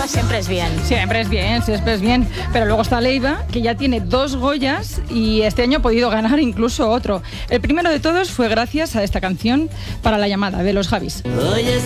siempre es bien. Siempre es bien. Pero luego está Leiva, que ya tiene 2 Goyas y este año ha podido ganar incluso otro. El primero de todos fue gracias a esta canción para la llamada de los Javis. Hoy es